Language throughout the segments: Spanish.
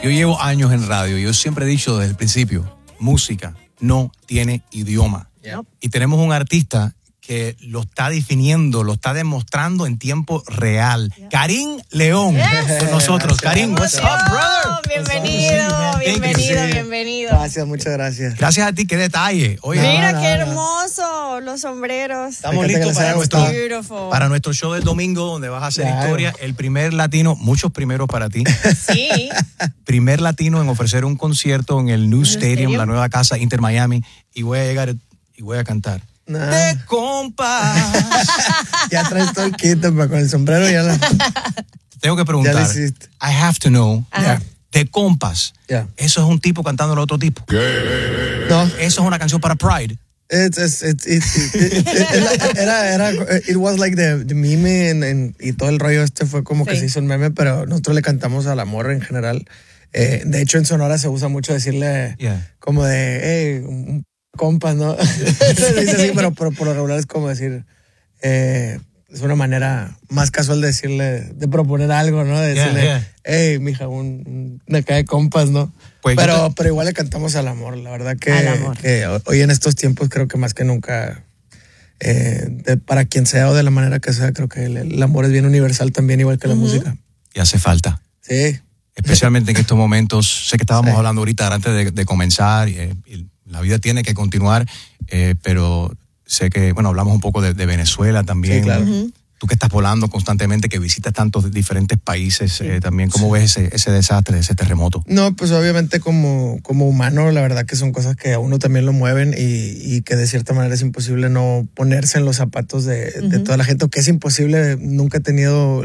Yo llevo años en radio. Yo siempre he dicho desde el principio, música no tiene idioma. Yep. Y tenemos un artista que lo está definiendo, lo está demostrando en tiempo real. Yeah. Karim León, con nosotros. Karim, what's up, brother? Bienvenido. Gracias, muchas gracias. Gracias a ti, qué detalle. Oye, mira qué hermoso, los sombreros. Estamos listos para nuestro show del domingo, donde vas a hacer historia. El primer latino, muchos primeros para ti. Sí. Primer latino en ofrecer un concierto en el New Stadium, la nueva casa Inter Miami. Y voy a llegar y voy a cantar. Nah. De compas. Ya traes todo el kit con el sombrero. Tengo que preguntar. I have to know. De compas. Yeah. Eso es un tipo cantando al otro tipo. No. Eso es una canción para Pride. It was like the meme y todo el rollo fue como que se hizo un meme, pero nosotros le cantamos al amor en general. De hecho, en Sonora se usa mucho decirle como de, hey, compas, ¿no? Se dice así, pero por lo regular es como decir, es una manera más casual de decirle, de proponer algo, ¿no? De decirle, hey, mija, una acá de compas, ¿no? Pues pero igual le cantamos al amor, la verdad que hoy en estos tiempos creo que más que nunca, para quien sea o de la manera que sea, creo que el amor es bien universal también, igual que la música. Y hace falta. Sí. Especialmente en estos momentos, sé que estábamos hablando ahorita antes de comenzar, y la vida tiene que continuar, pero sé que, bueno, hablamos un poco de Venezuela también. Sí, claro. Tú que estás volando constantemente, que visitas tantos diferentes países, también, ¿cómo ves ese desastre, ese terremoto? No, pues obviamente como humano, la verdad que son cosas que a uno también lo mueven y que de cierta manera es imposible no ponerse en los zapatos de toda la gente, o que es imposible, nunca he tenido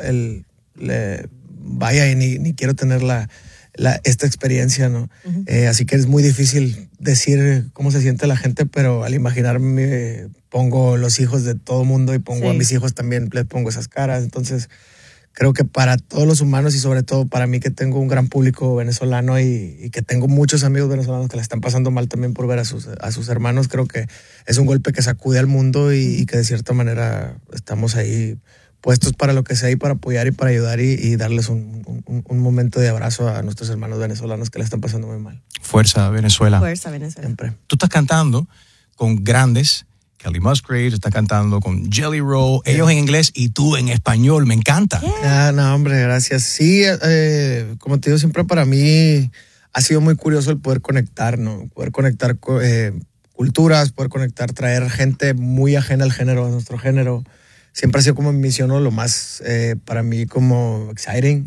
ni quiero tener esta experiencia, ¿no? Así que es muy difícil decir cómo se siente la gente, pero al imaginarme pongo los hijos de todo mundo y pongo a mis hijos también, les pongo esas caras. Entonces creo que para todos los humanos y sobre todo para mí, que tengo un gran público venezolano y que tengo muchos amigos venezolanos que la están pasando mal también por ver a sus hermanos, creo que es un golpe que sacude al mundo y que de cierta manera estamos ahí puestos para lo que sea y para apoyar y para ayudar y darles un momento de abrazo a nuestros hermanos venezolanos que la están pasando muy mal. Fuerza Venezuela. Fuerza Venezuela. Siempre. Tú estás cantando con grandes, Kelly Musgrave, estás cantando con Jelly Roll, ellos en inglés y tú en español, me encanta. No, hombre, gracias. Sí, como te digo, siempre para mí ha sido muy curioso el poder conectar, ¿no? Poder conectar culturas, poder conectar, traer gente muy ajena al género, a nuestro género. Siempre ha sido como mi misión, ¿no? Lo más para mí como exciting.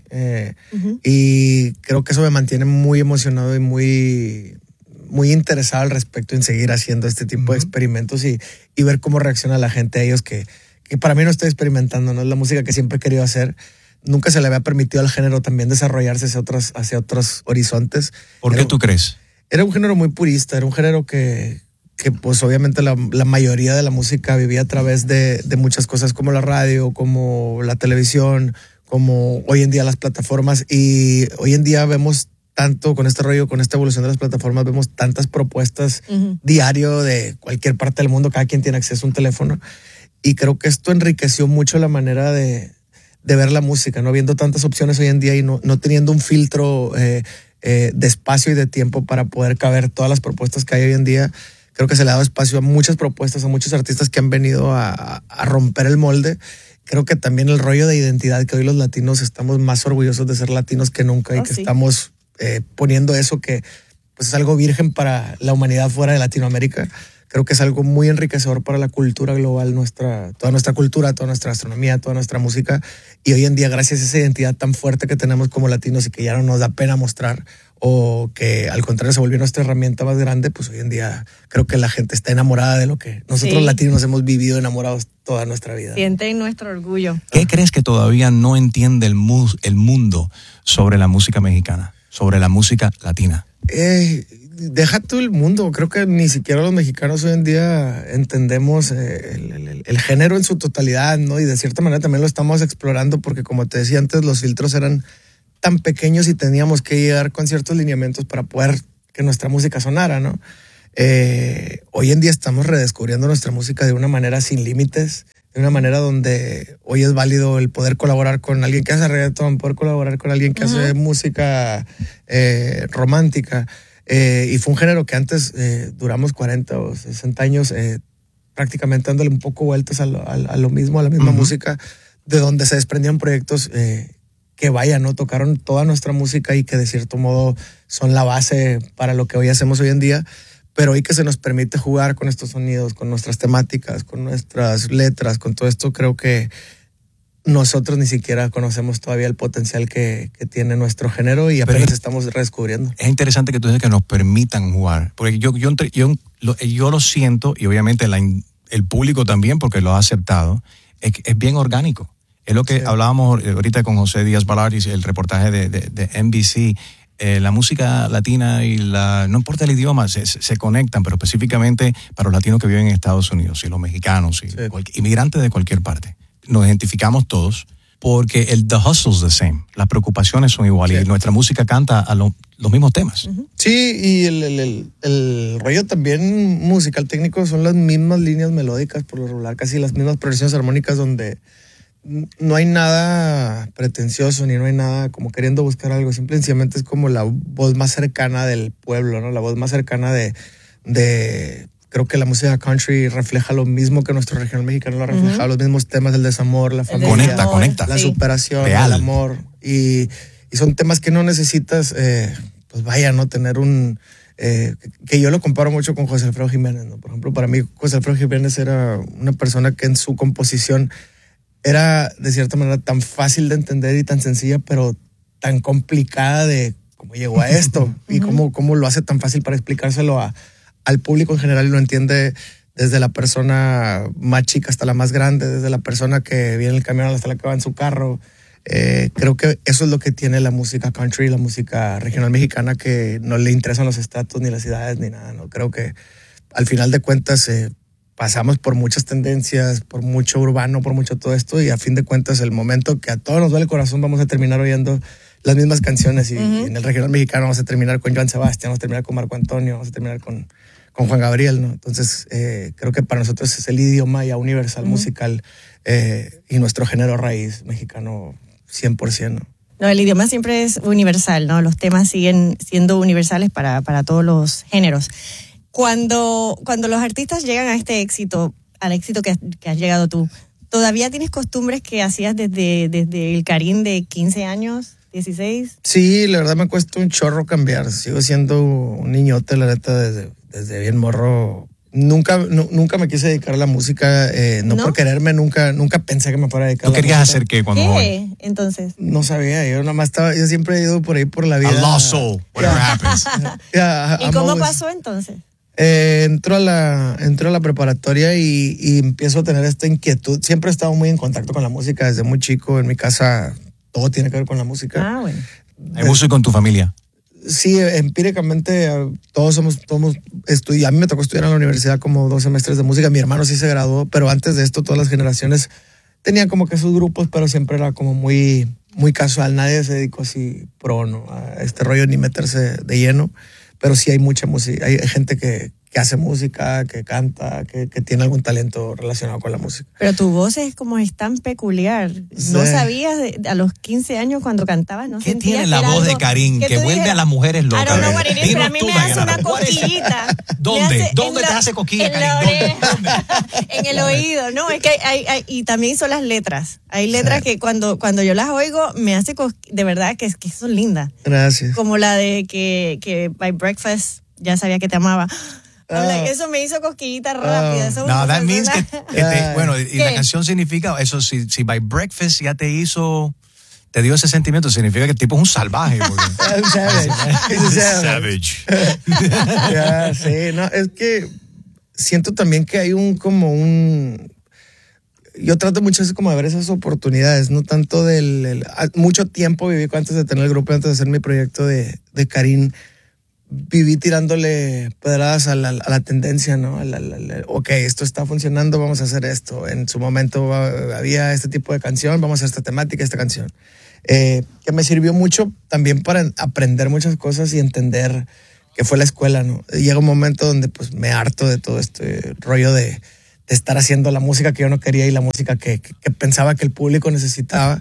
Y creo que eso me mantiene muy emocionado y muy interesado al respecto en seguir haciendo este tipo de experimentos y ver cómo reacciona la gente a ellos, que para mí no estoy experimentando, ¿no? Es la música que siempre he querido hacer. Nunca se le había permitido al género también desarrollarse hacia otros horizontes. ¿Por qué tú crees? Era un género muy purista, era un género que pues obviamente la mayoría de la música vivía a través de muchas cosas como la radio, como la televisión, como hoy en día las plataformas, y hoy en día vemos tanto con este rollo, con esta evolución de las plataformas, vemos tantas propuestas diario de cualquier parte del mundo, cada quien tiene acceso a un teléfono, y creo que esto enriqueció mucho la manera de ver la música, no viendo tantas opciones hoy en día y no teniendo un filtro de espacio y de tiempo para poder caber todas las propuestas que hay hoy en día. Creo que se le ha dado espacio a muchas propuestas, a muchos artistas que han venido a romper el molde. Creo que también el rollo de identidad, que hoy los latinos estamos más orgullosos de ser latinos que nunca, y que estamos poniendo eso que pues es algo virgen para la humanidad fuera de Latinoamérica. Creo que es algo muy enriquecedor para la cultura global, toda nuestra cultura, toda nuestra gastronomía, toda nuestra música. Y hoy en día, gracias a esa identidad tan fuerte que tenemos como latinos y que ya no nos da pena mostrar, o que al contrario se volvió nuestra herramienta más grande, pues hoy en día creo que la gente está enamorada de lo que nosotros latinos hemos vivido enamorados toda nuestra vida. Sienten nuestro orgullo. ¿Qué crees que todavía no entiende el mundo sobre la música mexicana, sobre la música latina? Deja tú el mundo, creo que ni siquiera los mexicanos hoy en día entendemos el género en su totalidad, ¿no? Y de cierta manera también lo estamos explorando, porque como te decía antes, los filtros eran tan pequeños y teníamos que llegar con ciertos lineamientos para poder que nuestra música sonara, ¿no? Hoy en día estamos redescubriendo nuestra música de una manera sin límites. de una manera donde hoy es válido el poder colaborar con alguien que hace reggaetón, poder colaborar con alguien que hace música romántica. Y fue un género que antes duramos 40 o 60 años prácticamente dándole un poco vueltas a lo mismo, a la misma música, de donde se desprendieron proyectos que ¿no? Tocaron toda nuestra música y que de cierto modo son la base para lo que hoy hacemos hoy en día. Pero hoy que se nos permite jugar con estos sonidos, con nuestras temáticas, con nuestras letras, con todo esto, creo que nosotros ni siquiera conocemos todavía el potencial que tiene nuestro género y apenas estamos redescubriendo. Es interesante que tú dices que nos permitan jugar, porque yo lo siento, y obviamente el público también, porque lo ha aceptado, es bien orgánico. Es lo que hablábamos ahorita con José Díaz Balardi, el reportaje de NBC. La música latina y no importa el idioma, se conectan, pero específicamente para los latinos que viven en Estados Unidos y los mexicanos y inmigrantes de cualquier parte. Nos identificamos todos porque the hustle's the same. Las preocupaciones son iguales y nuestra música canta a los mismos temas. Sí, y el rollo también musical técnico son las mismas líneas melódicas por lo regular, casi las mismas progresiones armónicas donde no hay nada pretencioso ni no hay nada como queriendo buscar algo, simplemente es como la voz más cercana del pueblo, ¿no? La voz más cercana de creo que la música country refleja lo mismo que nuestro regional mexicano lo ha reflejado, los mismos temas del desamor, la familia, conecta. La superación, real. El amor y son temas que no necesitas no tener que yo lo comparo mucho con José Alfredo Jiménez, ¿no? Por ejemplo, para mí José Alfredo Jiménez era una persona que en su composición era de cierta manera tan fácil de entender y tan sencilla, pero tan complicada de cómo llegó a esto y cómo lo hace tan fácil para explicárselo al público en general y lo entiende desde la persona más chica hasta la más grande, desde la persona que viene en el camión hasta la que va en su carro. Creo que eso es lo que tiene la música country, la música regional mexicana, que no le interesan los estatus ni las ciudades ni nada, ¿no? Creo que al final de cuentas pasamos por muchas tendencias, por mucho urbano, por mucho todo esto y a fin de cuentas el momento que a todos nos duele el corazón vamos a terminar oyendo las mismas canciones y en el regional mexicano vamos a terminar con Joan Sebastián, vamos a terminar con Marco Antonio, vamos a terminar con Juan Gabriel, ¿no? Entonces creo que para nosotros es el idioma ya universal musical y nuestro género raíz mexicano 100%, ¿no? No, el idioma siempre es universal, ¿no? Los temas siguen siendo universales para todos los géneros. Cuando los artistas llegan a este éxito, al éxito que has llegado tú, ¿todavía tienes costumbres que hacías desde el Karim de 15 años, 16? Sí, la verdad me cuesta un chorro cambiar. Sigo siendo un niñote, la neta, desde bien morro. Nunca me quise dedicar a la música, no por quererme, nunca pensé que me fuera a dedicar a la música. ¿Tú querías hacer qué cuando joven? Entonces. No sabía, yo siempre he ido por ahí por la vida. A lost soul, whatever happens. ¿Y cómo pasó entonces? Entro a la preparatoria y empiezo a tener esta inquietud. Siempre he estado muy en contacto con la música desde muy chico. En mi casa todo tiene que ver con la música. Ah, bueno. ¿Hay música en tu familia? Sí, empíricamente todos estudiantes. A mí me tocó estudiar en la universidad como 2 semestres de música. Mi hermano sí se graduó, pero antes de esto todas las generaciones tenían como que sus grupos, pero siempre era como muy, muy casual. Nadie se dedicó así a este rollo ni meterse de lleno. Pero sí hay mucha música, hay gente que hace música, que canta, que tiene algún talento relacionado con la música. Pero tu voz es tan peculiar. Sí. ¿No sabías a los 15 años cuando cantabas? ¿No ¿Qué tiene la voz de Karim que vuelve a las mujeres locas? I don't know what it is, pero a mí me hace una cosquillita. ¿Dónde te hace cosquilla, Karim? En el oído, ¿no? Es que y también son las letras. Hay letras que cuando yo las oigo me hace de verdad que son lindas. Gracias. Como la de que by breakfast ya sabía que te amaba. Eso me hizo cosquillita rápida. No, that means que bueno, y la canción significa eso. Si by breakfast ya te dio ese sentimiento, significa que el tipo es un salvaje. Savage. Sí, no, es que siento también que hay yo trato muchas veces como de ver esas oportunidades, no tanto mucho tiempo viví antes de tener el grupo, antes de hacer mi proyecto de Karim. Viví tirándole pedradas a la tendencia, ¿no? Ok, esto está funcionando, vamos a hacer esto. En su momento había este tipo de canción, vamos a hacer esta temática, esta canción. Que me sirvió mucho también para aprender muchas cosas y entender que fue la escuela, ¿no? Llega un momento donde pues me harto de todo este rollo de estar haciendo la música que yo no quería y la música que pensaba que el público necesitaba.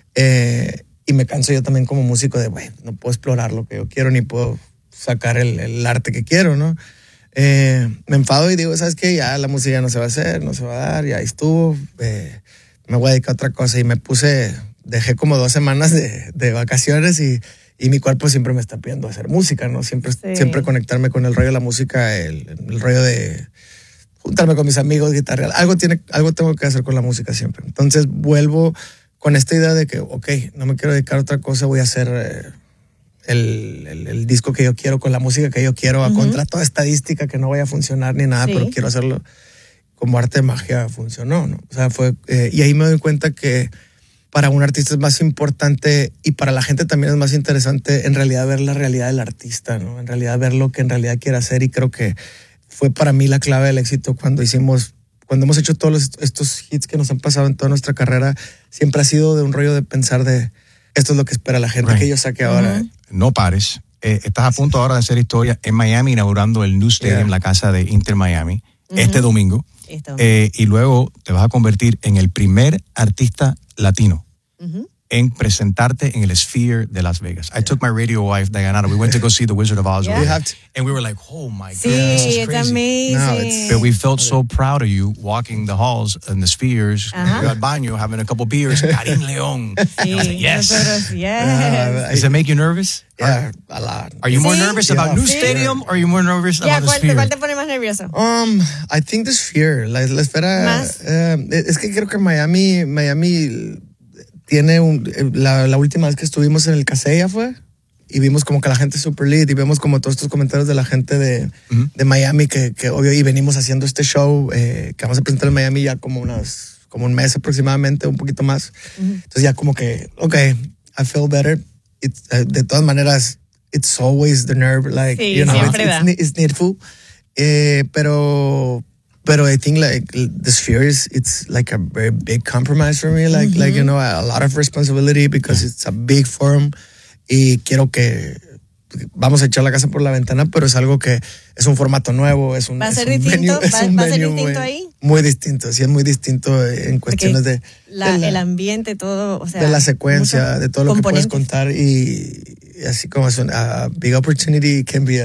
Y me canso yo también como músico de, bueno, no puedo explorar lo que yo quiero ni puedo sacar el arte que quiero, ¿no? Me enfado y digo, ¿sabes qué? Ya la música ya no se va a hacer, no se va a dar, ya estuvo. Me voy a dedicar a otra cosa y dejé como 2 semanas de vacaciones y mi cuerpo siempre me está pidiendo hacer música, ¿no? Siempre conectarme con el rollo de la música, el rollo de juntarme con mis amigos, guitarrear. Algo tengo que hacer con la música siempre. Entonces vuelvo con esta idea de que, ok, no me quiero dedicar a otra cosa, voy a hacer el disco que yo quiero con la música que yo quiero, a contra toda estadística que no vaya a funcionar ni nada, pero quiero hacerlo como arte de magia funcionó, ¿no? O sea, y ahí me doy cuenta que para un artista es más importante y para la gente también es más interesante en realidad ver la realidad del artista, ¿no? En realidad ver lo que en realidad quiere hacer, y creo que fue para mí la clave del éxito cuando hemos hecho todos estos hits que nos han pasado en toda nuestra carrera. Siempre ha sido de un rollo de pensar de esto es lo que espera la gente que yo saque ahora. No pares. Estás a punto ahora de hacer historia en Miami, inaugurando el New Stadium, la casa de Inter Miami, este domingo. Y luego te vas a convertir en el primer artista latino en presentarte en el Sphere de Las Vegas. I took my radio wife, Diana. We went to go see The Wizard of Oz. And we were like, oh my God, this is it's crazy. amazing. But we felt so proud of you walking the halls and the spheres, al baño, having a couple beers. Karim León. Sí, I was like, yes. Yes. Does it make you nervous? Yeah, a lot. Are you more nervous about New Stadium or are you more nervous about the Sphere? ¿Cuál te pone más nervioso? I think the Sphere, la esfera. Es que creo que Miami tiene la última vez que estuvimos en el Casella fue, y vimos como que la gente es super lit, y vemos como todos estos comentarios de la gente de Miami que obvio, y venimos haciendo este show que vamos a presentar en Miami ya como un mes aproximadamente, un poquito más. Entonces ya como que, okay, I feel better. De todas maneras, it's always the nerve, like, sí, you know, it's needful. Pero I think like the Sphere it's like a very big compromise for me, like you know, a lot of responsibility because it's a big forum, y quiero que vamos a echar la casa por la ventana, pero es algo que es un formato nuevo, es un ¿Va a ser distinto? ¿Va a ser distinto ahí? Muy distinto, sí, es muy distinto en cuestiones el ambiente, todo, o sea, de la secuencia, de todo lo que puedes contar, y así como es a big opportunity can be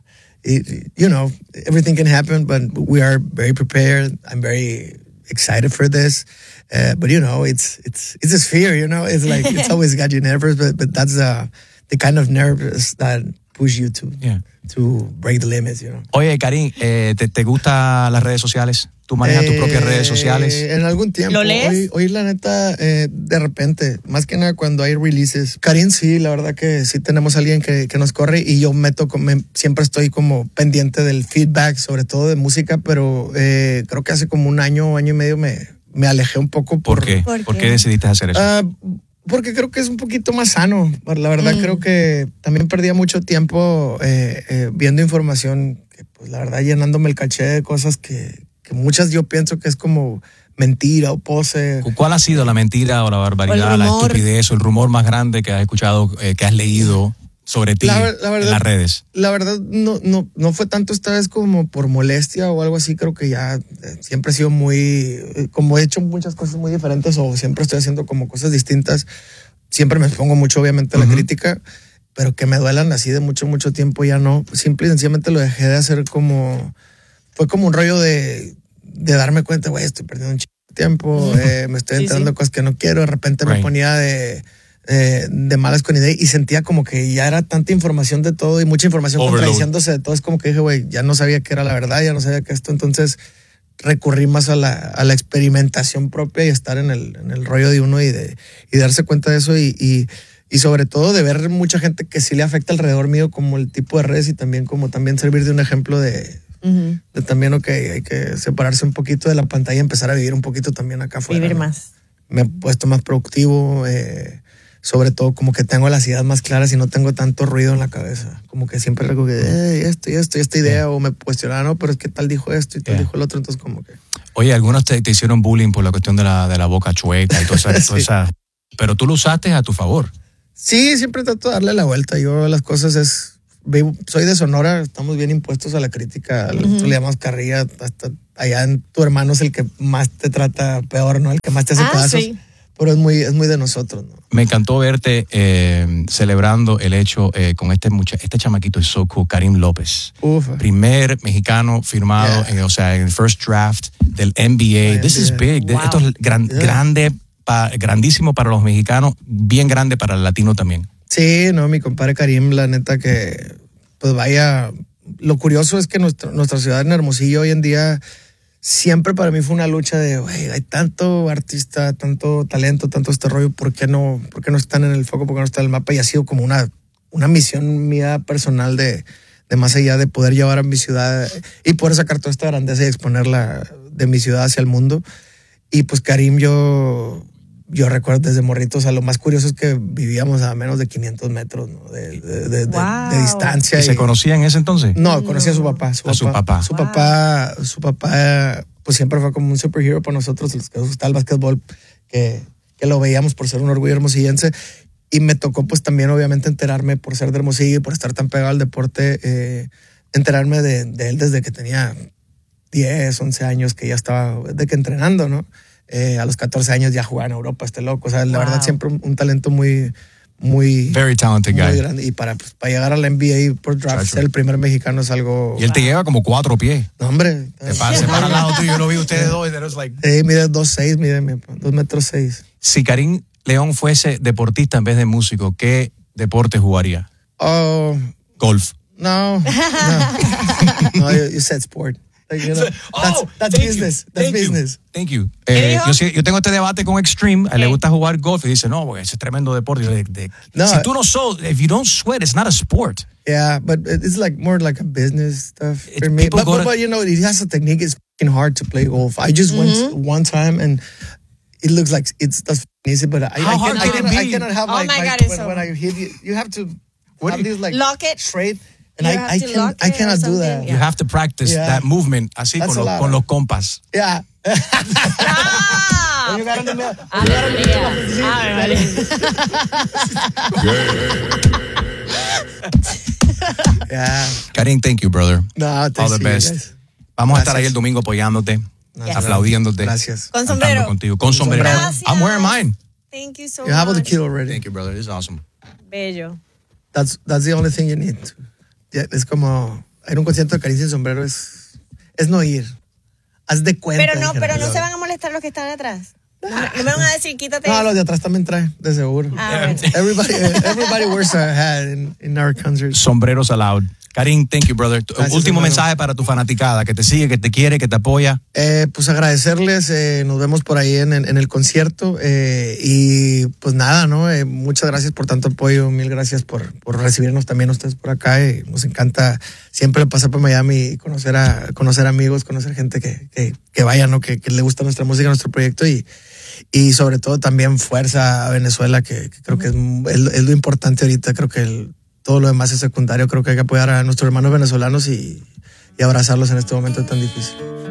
you know, everything can happen, but we are very prepared. I'm very excited for this. But you know, it's a Sphere, you know, it's like, it's always got you nervous, but that's the kind of nerves that push you to break the limits, you know. Oye, Karim, ¿te gustan las redes sociales? ¿Tú manejas tus propias redes sociales? En algún tiempo. ¿Lo lees? Hoy la neta, de repente, más que nada cuando hay releases. Karim, sí, la verdad que sí tenemos a alguien que nos corre, y yo siempre estoy como pendiente del feedback, sobre todo de música, pero creo que hace como un año y medio me alejé un poco. ¿Por qué? ¿Por qué decidiste hacer eso? Porque creo que es un poquito más sano. La verdad creo que también perdía mucho tiempo viendo información, que pues la verdad llenándome el caché de cosas que muchas yo pienso que es como mentira o pose. ¿Cuál ha sido la mentira o la barbaridad, la estupidez o el rumor más grande que has escuchado, que has leído sobre ti en las redes? La verdad no fue tanto esta vez como por molestia o algo así. Creo que ya siempre he sido como he hecho muchas cosas muy diferentes, o siempre estoy haciendo como cosas distintas. Siempre me expongo mucho, obviamente, a la crítica, pero que me duelan así de mucho tiempo ya no. Simple y sencillamente lo dejé de hacer fue como un rollo de darme cuenta, güey, estoy perdiendo un chingo de tiempo, me estoy enterando de cosas que no quiero. De repente me ponía de malas con idea, y sentía como que ya era tanta información de todo y mucha información contradiciéndose de todo. Es como que dije, güey, ya no sabía qué era la verdad, ya no sabía qué esto. Entonces recurrí más a la experimentación propia y estar en el rollo de uno, y darse cuenta de eso, y sobre todo de ver mucha gente que sí le afecta alrededor mío, como el tipo de redes, y también servir de un ejemplo de también, ok, hay que separarse un poquito de la pantalla y empezar a vivir un poquito también acá afuera. Vivir más. Me he puesto más productivo, sobre todo como que tengo las ideas más claras y no tengo tanto ruido en la cabeza. Como que siempre recuerdo que esta idea, o me cuestionaba, no, pero es que tal dijo esto y tal dijo el otro, entonces como que... Oye, algunos te hicieron bullying por la cuestión de la boca chueca y toda esa, pero tú lo usaste a tu favor. Sí, siempre trato de darle la vuelta. Yo las cosas soy de Sonora, estamos bien impuestos a la crítica. Nosotros le llamamos carrilla. Hasta allá en tu hermano es el que más te trata peor, ¿no? El que más te hace pedazos. Sí. Pero es muy de nosotros, ¿no? Me encantó verte celebrando el hecho con este chamaquito es so cool, Karim López. Ufa. Primer mexicano firmado, en el first draft del NBA. This is big. Wow. Esto es grandísimo para los mexicanos, bien grande para el latino también. Sí, no, mi compadre Karim, la neta que, pues vaya, lo curioso es que nuestra ciudad en Hermosillo hoy en día siempre para mí fue una lucha de, güey, hay tanto artista, tanto talento, tanto este rollo, ¿por qué no están en el foco, por qué no están en el mapa? Y ha sido como una misión mía personal de más allá de poder llevar a mi ciudad y poder sacar toda esta grandeza y exponerla de mi ciudad hacia el mundo. Y pues Karim, yo recuerdo desde morrito, o sea, lo más curioso es que vivíamos a menos de 500 metros, ¿no? de distancia. ¿Y se conocía en ese entonces? No, conocía a su papá. Su papá, pues siempre fue como un superhero para nosotros, los que nos gustaba el básquetbol, que lo veíamos por ser un orgullo hermosillense. Y me tocó pues también obviamente enterarme por ser de Hermosillo y por estar tan pegado al deporte, enterarme de él desde que tenía 10, 11 años, que ya estaba entrenando, ¿no? A los 14 años ya jugaba en Europa, loco. O sea, la verdad siempre un talento muy very talented guy. Grande. Y para llegar a la NBA por draft, ser el primer mexicano es algo... Y él te lleva como 4 pies. No, hombre. Se para al lado tuyo, yo lo vi ustedes dos. Mide 2'6", mide 2 metros 6. Si Karim León fuese deportista en vez de músico, ¿qué deporte jugaría? Golf. No, you said sport. You know, that's business. That's business. Thank you. Yo tengo este debate con Extreme. A él le gusta jugar golf y dice, no, porque ese es tremendo deporte. Si tú no if you don't sweat, it's not a sport. Yeah, but it's like more like a business stuff for me. But you know, it has a technique. It's fucking hard to play golf. I just went one time and it looks like that's easy, but I cannot have when I hit you have to have this like lock it straight. And I cannot do that. You have to practice that movement así con los compas. Yeah. Karim, thank you, brother. No, all the best. Vamos a estar ahí el domingo apoyándote, aplaudiéndote. Gracias. Con sombrero. Contigo. Con sombrero. Gracias. I'm wearing mine. Thank you so much. You have the kid already. Thank you, brother. This is awesome. Bello. That's the only thing you need. Es como ir a un concierto de Karim sin sombrero es no ir. Haz de cuenta. Pero no se van a molestar los que están atrás. No me van a decir, quítate. No, los de atrás también traen, de seguro. Everybody wears a hat in our country. Sombreros allowed. Karim, thank you, brother. Gracias, último hermano. mensaje para tu fanaticada, que te sigue, que te quiere, que te apoya. Pues agradecerles, nos vemos por ahí en el concierto y pues nada, ¿no? Muchas gracias por tanto apoyo, mil gracias por recibirnos también ustedes por acá. Nos encanta siempre pasar por Miami y conocer amigos, conocer gente que vaya, ¿no? Que le gusta nuestra música, nuestro proyecto y sobre todo también fuerza a Venezuela, que creo que es lo importante ahorita. Creo que todo lo demás es secundario. Creo que hay que apoyar a nuestros hermanos venezolanos y abrazarlos en este momento tan difícil.